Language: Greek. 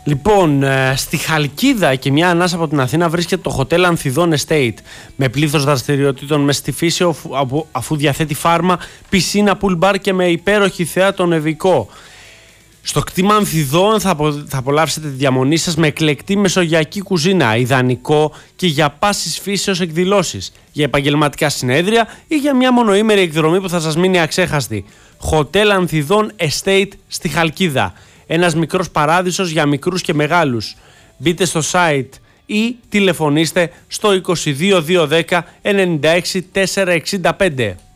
Λοιπόν, στη Χαλκίδα και μια ανάσα από την Αθήνα βρίσκεται το Hotel Ανθιδών Estate με πλήθος δραστηριοτήτων μέσα στη φύση, αφού διαθέτει φάρμα, πισίνα, pool bar και με υπέροχη θέα τον Ευικό. Στο κτήμα Ανθιδών θα απολαύσετε τη διαμονή σας με εκλεκτή μεσογειακή κουζίνα, ιδανικό και για πάσης φύσεως εκδηλώσεις, για επαγγελματικά συνέδρια ή για μια μονοήμερη εκδρομή που θα σας μείνει αξέχαστη. Hotel Ανθιδών Estate στη Χαλκίδα. Ένας μικρός παράδεισος για μικρούς και μεγάλους. Μπείτε στο site ή τηλεφωνήστε στο 22 210 96 465.